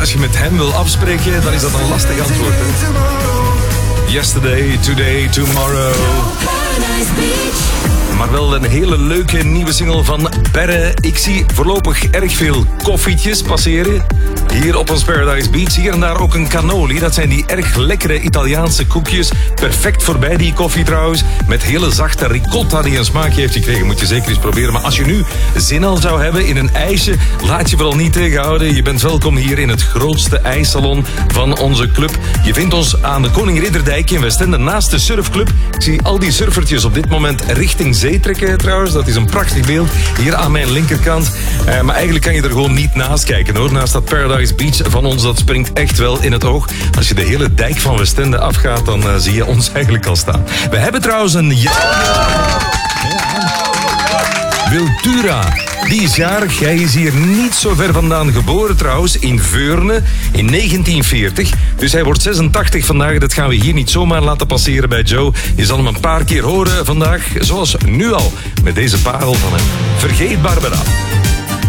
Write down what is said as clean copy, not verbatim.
als je met hem wil afspreken, dan is dat een lastig antwoord. Hè? Yesterday, today, tomorrow. Maar wel een hele leuke nieuwe single van Perre. Ik zie voorlopig erg veel koffietjes passeren. Hier op ons Paradise Beach. Hier en daar ook een cannoli. Dat zijn die erg lekkere Italiaanse koekjes. Perfect voorbij die koffie trouwens. Met hele zachte ricotta die een smaakje heeft gekregen. Moet je zeker eens proberen. Maar als je nu zin al zou hebben in een ijsje, laat je vooral niet tegenhouden. Je bent welkom hier in het grootste ijssalon van onze club. Je vindt ons aan de Koning Ridderdijk in Westende naast de surfclub. Ik zie al die surfertjes op dit moment richting zee trekken trouwens. Dat is een prachtig beeld. Hier aan mijn linkerkant. Maar eigenlijk kan je er gewoon niet naast kijken hoor. Naast dat Paradise Beach van ons, dat springt echt wel in het oog. Als je de hele dijk van Westende afgaat, dan zie je ons eigenlijk al staan. We hebben trouwens een Wiltura. Die is jarig. Hij is hier niet zo ver vandaan geboren trouwens, in Veurne, in 1940. Dus hij wordt 86 vandaag. Dat gaan we hier niet zomaar laten passeren bij Joe. Je zal hem een paar keer horen vandaag, zoals nu al, met deze parel van hem. Vergeet Barbara.